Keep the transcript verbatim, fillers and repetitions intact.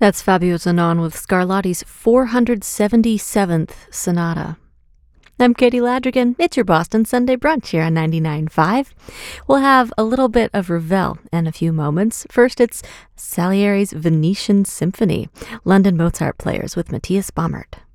That's Fabio Zanon with Scarlatti's four hundred seventy-seventh Sonata. I'm Katie Ladrigan. It's your Boston Sunday Brunch here on ninety-nine point five. We'll have a little bit of Ravel in a few moments. First, it's Salieri's Venetian Symphony, London Mozart Players with Matthias Baumert.